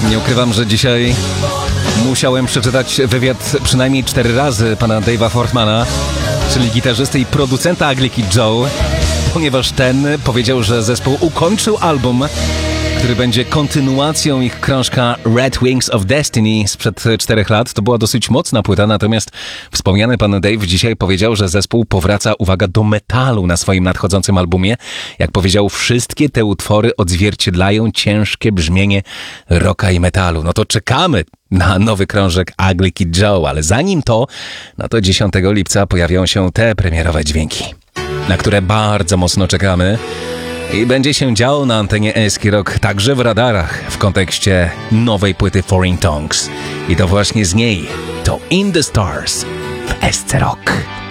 Nie ukrywam, że dzisiaj musiałem przeczytać wywiad przynajmniej 4 razy pana Dave'a Fortmana, czyli gitarzysty i producenta Ugly Kid Joe, ponieważ ten powiedział, że zespół ukończył album, który będzie kontynuacją ich krążka Red Wings of Destiny sprzed 4 lat. To była dosyć mocna płyta, natomiast wspomniany pan Dave dzisiaj powiedział, że zespół powraca, uwaga, do metalu na swoim nadchodzącym albumie. Jak powiedział, wszystkie te utwory odzwierciedlają ciężkie brzmienie rocka i metalu. No to czekamy na nowy krążek Ugly Kid Joe, ale zanim to, no to 10 lipca pojawią się te premierowe dźwięki, na które bardzo mocno czekamy. I będzie się działo na antenie Eski Rock, także w radarach, w kontekście nowej płyty Foreign Tongues. I to właśnie z niej, to In The Stars w SC Rock.